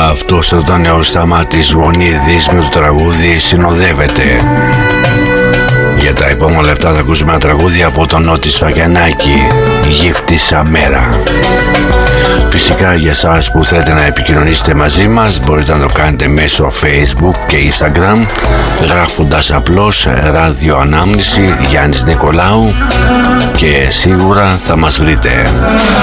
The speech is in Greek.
Αυτός ήταν ο Σταμάτης Γονίδης με το τραγούδι «Συνοδεύεται». Για τα επόμενα λεπτά θα ακούσουμε ένα τραγούδι από τον Νότι Σφαγιανάκη, «Γύφτησα μέρα». Φυσικά για εσάς που θέλετε να επικοινωνήσετε μαζί μας μπορείτε να το κάνετε μέσω Facebook και Instagram γράφοντας απλώς «Ράδιο Ανάμνηση Γιάννης Νικολάου» και σίγουρα θα μας βρείτε.